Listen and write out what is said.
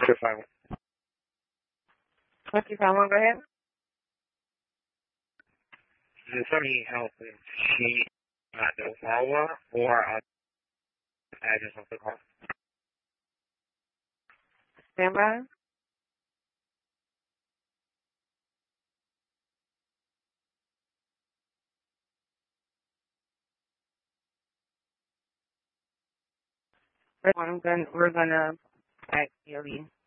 5. Okay, someone go ahead. Does somebody need help if she no follow-up or address of the call? Stand by. We're gonna ask Ellie.